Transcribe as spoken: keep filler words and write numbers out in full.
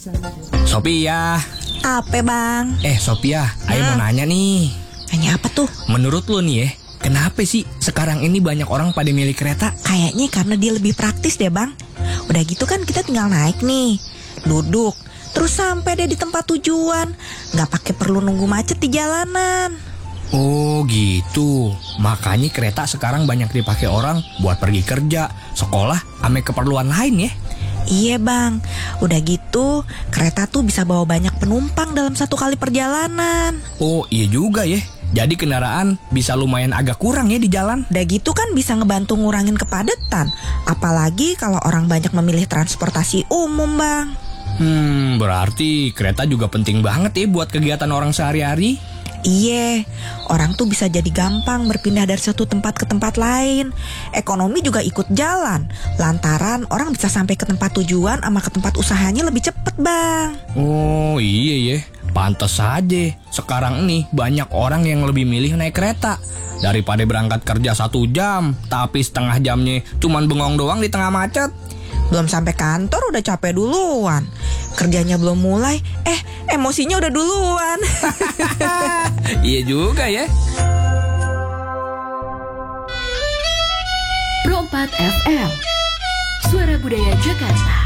Sophia. Apa bang? Eh Sophia, Ayo Hmm? mau nanya nih. Nanya apa tuh? Menurut lo nih ya, kenapa sih sekarang ini banyak orang pada milih kereta? Kayaknya karena dia lebih praktis deh bang. Udah gitu kan kita tinggal naik nih, duduk, terus sampai deh di tempat tujuan. Gak pakai perlu nunggu macet di jalanan. Oh gitu. Makanya kereta sekarang banyak dipakai orang buat pergi kerja, sekolah, ame keperluan lain ya. Iya bang, udah gitu kereta tuh bisa bawa banyak penumpang dalam satu kali perjalanan. Oh iya juga ya. Jadi kendaraan bisa lumayan agak kurang ya di jalan. Udah gitu kan bisa ngebantu ngurangin kepadatan. Apalagi kalau orang banyak memilih transportasi umum bang. Hmm, berarti kereta juga penting banget ya buat kegiatan orang sehari-hari. Iya, orang tuh bisa jadi gampang berpindah dari satu tempat ke tempat lain. Ekonomi juga ikut jalan, lantaran orang bisa sampai ke tempat tujuan sama ke tempat usahanya lebih cepet bang. Oh iya ya, pantes saja sekarang ini banyak orang yang lebih milih naik kereta daripada berangkat kerja satu jam, tapi setengah jamnya cuman bengong doang di tengah macet. Belum sampai kantor udah capek duluan. Kerjanya belum mulai, eh emosinya udah duluan. Iya juga ya. Pro empat F M, Suara Budaya Jakarta.